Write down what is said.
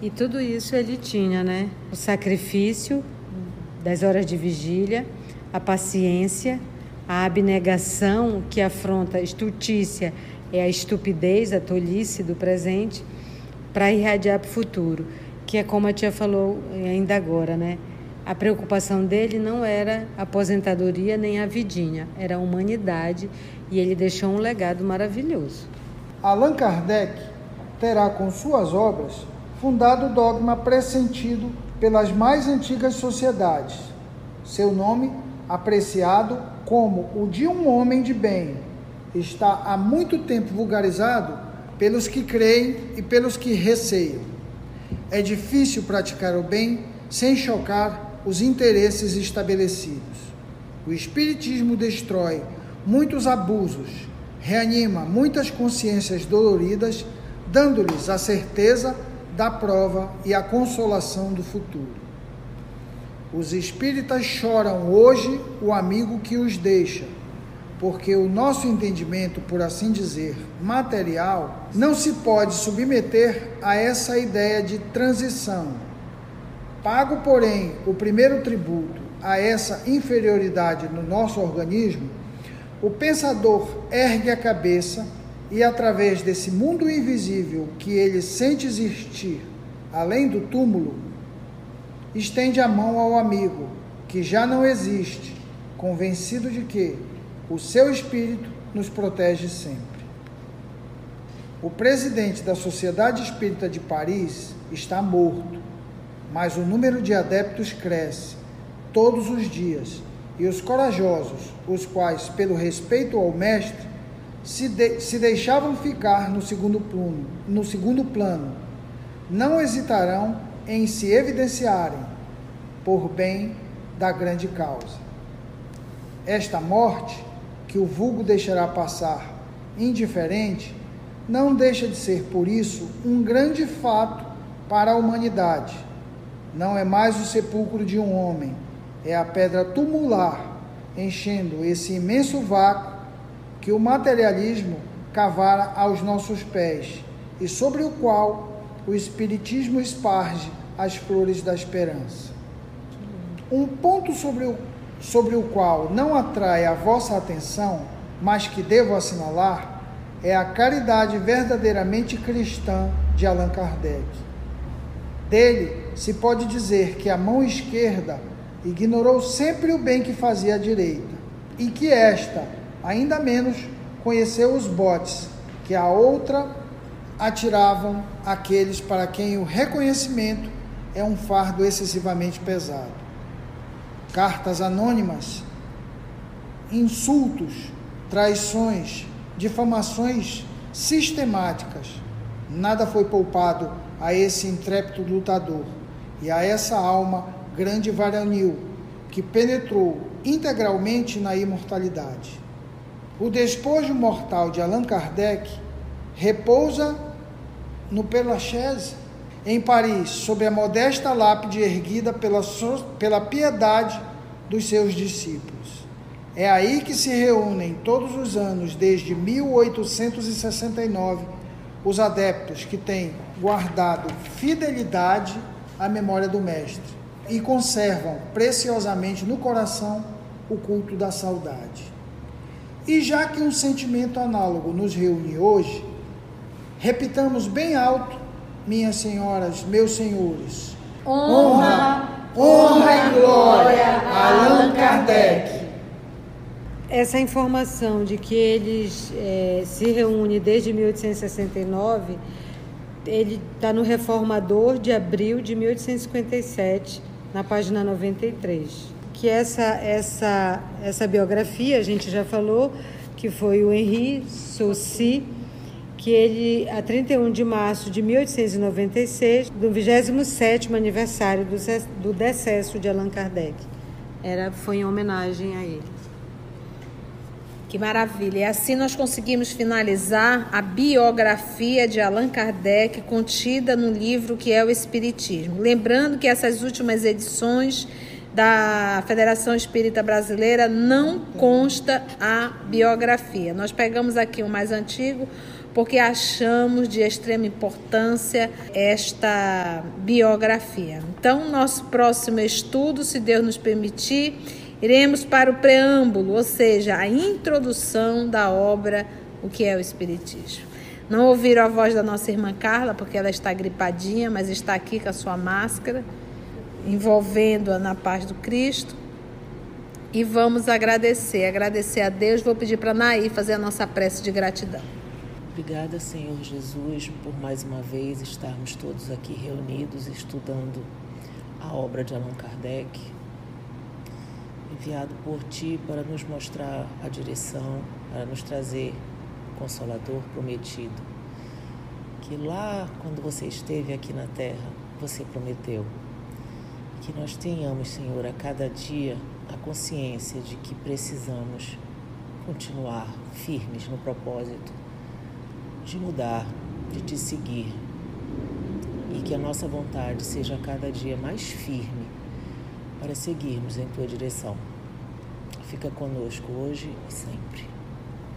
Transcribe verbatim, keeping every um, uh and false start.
E tudo isso ele tinha, né? O sacrifício das horas de vigília, a paciência, a abnegação que afronta a estultícia é a estupidez, a tolice do presente, para irradiar para o futuro, que é como a tia falou ainda agora, né? A preocupação dele não era a aposentadoria nem a vidinha, era a humanidade, e ele deixou um legado maravilhoso. Allan Kardec terá com suas obras fundado o dogma pressentido pelas mais antigas sociedades. Seu nome, apreciado como o de um homem de bem, está há muito tempo vulgarizado pelos que creem e pelos que receiam. É difícil praticar o bem sem chocar os interesses estabelecidos. O Espiritismo destrói muitos abusos, reanima muitas consciências doloridas, dando-lhes a certeza da prova e a consolação do futuro. Os espíritas choram hoje o amigo que os deixa, porque o nosso entendimento, por assim dizer, material, não se pode submeter a essa ideia de transição. Pago, porém, o primeiro tributo a essa inferioridade no nosso organismo, o pensador ergue a cabeça e, através desse mundo invisível que ele sente existir, além do túmulo, estende a mão ao amigo, que já não existe, convencido de que o seu espírito nos protege sempre. O presidente da Sociedade Espírita de Paris está morto, mas o número de adeptos cresce todos os dias, e os corajosos, os quais, pelo respeito ao mestre, se, de, se deixavam ficar no segundo plano, no segundo plano, não hesitarão em se evidenciarem por bem da grande causa. Esta morte, que o vulgo deixará passar indiferente, não deixa de ser, por isso, um grande fato para a humanidade. Não é mais o sepulcro de um homem, é a pedra tumular enchendo esse imenso vácuo que o materialismo cavara aos nossos pés e sobre o qual o Espiritismo esparge as flores da esperança. Um ponto sobre o, sobre o qual não atrai a vossa atenção, mas que devo assinalar, é a caridade verdadeiramente cristã de Allan Kardec. Dele se pode dizer que a mão esquerda ignorou sempre o bem que fazia a direita, e que esta, ainda menos, conheceu os botes que a outra atiravam aqueles para quem o reconhecimento é um fardo excessivamente pesado. Cartas anônimas, insultos, traições, difamações sistemáticas, nada foi poupado a esse intrépido lutador e a essa alma grande varonil que penetrou integralmente na imortalidade. O despojo mortal de Allan Kardec repousa no Père Lachaise, em Paris, sob a modesta lápide erguida pela, pela piedade dos seus discípulos. É aí que se reúnem todos os anos, desde mil oitocentos e sessenta e nove, os adeptos que têm guardado fidelidade à memória do Mestre e conservam preciosamente no coração o culto da saudade. E já que um sentimento análogo nos reúne hoje, repitamos bem alto, minhas senhoras, meus senhores: honra, honra e glória a Allan Kardec. Essa informação de que eles é, se reúnem desde mil oitocentos e sessenta e nove, ele está no Reformador de abril de mil oitocentos e cinquenta e sete, na página noventa e três. Que essa, essa, essa biografia, a gente já falou, que foi o Henri Saucy, que ele, a trinta e um de março de mil oitocentos e noventa e seis, do vigésimo sétimo aniversário do, do decesso de Allan Kardec. Era, foi em homenagem a ele. Que maravilha! E assim nós conseguimos finalizar a biografia de Allan Kardec contida no livro que é o Espiritismo. Lembrando que essas últimas edições da Federação Espírita Brasileira não consta a biografia. Nós pegamos aqui o mais antigo porque achamos de extrema importância esta biografia. Então, nosso próximo estudo, se Deus nos permitir, iremos para o preâmbulo, ou seja, a introdução da obra, o que é o Espiritismo. Não ouviram a voz da nossa irmã Carla, porque ela está gripadinha, mas está aqui com a sua máscara, envolvendo-a na paz do Cristo. E vamos agradecer, agradecer a Deus. Vou pedir para a Naí fazer a nossa prece de gratidão. Obrigada, Senhor Jesus, por mais uma vez estarmos todos aqui reunidos, estudando a obra de Allan Kardec, enviado por Ti para nos mostrar a direção, para nos trazer Consolador prometido, que lá quando você esteve aqui na terra, você prometeu que nós tenhamos, Senhor, a cada dia a consciência de que precisamos continuar firmes no propósito de mudar, de Te seguir, e que a nossa vontade seja cada dia mais firme para seguirmos em Tua direção. Fica conosco hoje e sempre.